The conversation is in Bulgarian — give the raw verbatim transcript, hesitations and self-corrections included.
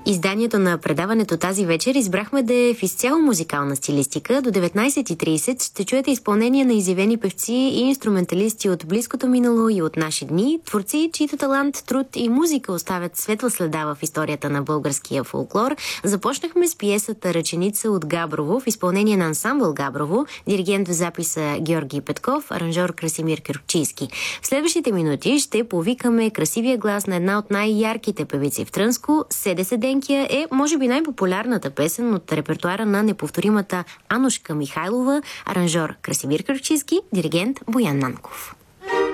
Изданието на предаването тази вечер избрахме да е в изцяло музикална стилистика. До деветнайсет и трийсет ще чуете изпълнение на изявени певци и инструменталисти от близкото минало и от наши дни, творци, чието талант, труд и музика оставят светла следа в историята на българския фолклор. Започнахме с пиесата "Ръченица" от Габрово в изпълнение на ансамбъл Габрово, диригент в записа Георги Петков, аранжор Красимир Кюркчийски. В следващите минути ще повикаме красивия глас на една от най-ярките певици в Трънско. "Седесе денкия" е, може би, най-популярната песен от репертуара на неповторимата Анушка Михайлова, аранжор Красимир Кюркчийски, диригент Боян Нанков.